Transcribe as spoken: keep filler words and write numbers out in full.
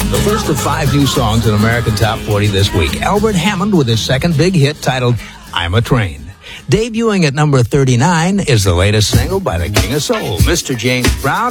The first of five new songs in American Top forty this week. Albert Hammond with his second big hit titled I'm a Train. Debuting at number thirty-nine is the latest single by the King of Soul, Mister James Brown.